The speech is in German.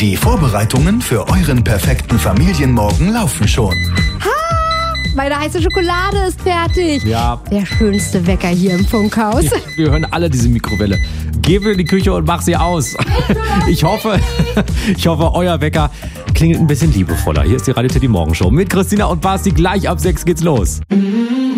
Die Vorbereitungen für euren perfekten Familienmorgen laufen schon. Meine heiße Schokolade ist fertig. Ja. Der schönste Wecker hier im Funkhaus. Wir hören alle diese Mikrowelle. Geh in die Küche und mach sie aus. Ich hoffe, euer Wecker klingelt ein bisschen liebevoller. Hier ist die Radio Teddy Morgenshow mit Christina und Basti. Gleich ab 6 geht's los.